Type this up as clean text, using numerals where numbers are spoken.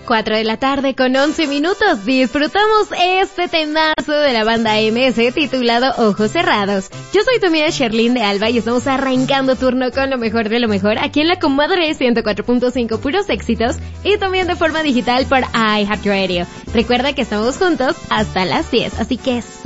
4 de la tarde con 11 minutos. Disfrutamos este temazo de la banda MS titulado Ojos Cerrados. Yo soy tu amiga Sherlyn de Alba y estamos arrancando turno con lo mejor de lo mejor aquí en la Comadre 104.5 puros éxitos y también de forma digital por iHeartRadio. Recuerda que estamos juntos hasta las 10, así que